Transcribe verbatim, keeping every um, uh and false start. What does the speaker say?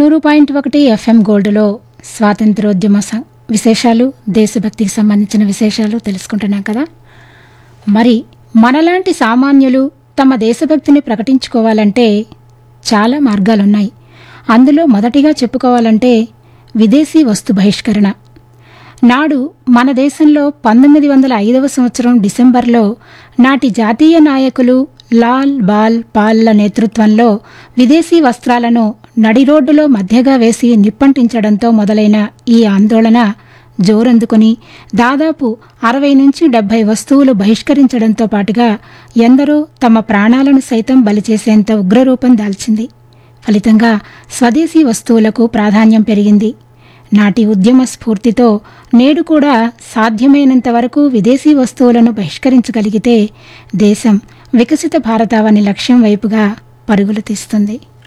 నూరు పాయింట్ ఒకటి ఎఫ్ఎం గోల్డ్లో స్వాతంత్రోద్యమ స- విశేషాలు, దేశభక్తికి సంబంధించిన విశేషాలు తెలుసుకుంటున్నాం కదా. మరి మనలాంటి సామాన్యులు తమ దేశభక్తిని ప్రకటించుకోవాలంటే చాలా మార్గాలున్నాయి. అందులో మొదటిగా చెప్పుకోవాలంటే విదేశీ వస్తు బహిష్కరణ. నాడు మన దేశంలో పంతొమ్మిది వందల ఐదవ సంవత్సరం డిసెంబర్లో నాటి జాతీయ నాయకులు లాల్ బాల్ పాల్ల నేతృత్వంలో విదేశీ వస్త్రాలను నడిరోడ్డులో మధ్యగా వేసి నిప్పంటించడంతో మొదలైన ఈ ఆందోళన జోరందుకుని దాదాపు అరవై నుంచి డెబ్బై వస్తువులు బహిష్కరించడంతో పాటుగా ఎందరో తమ ప్రాణాలను సైతం బలిచేసేంత ఉగ్రరూపం దాల్చింది. ఫలితంగా స్వదేశీ వస్తువులకు ప్రాధాన్యం పెరిగింది. నాటి ఉద్యమ స్ఫూర్తితో నేడు కూడా సాధ్యమైనంత వరకు విదేశీ వస్తువులను బహిష్కరించగలిగితే దేశం వికసిత భారతావని లక్ష్యం వైపుగా పరుగులు తీస్తుంది.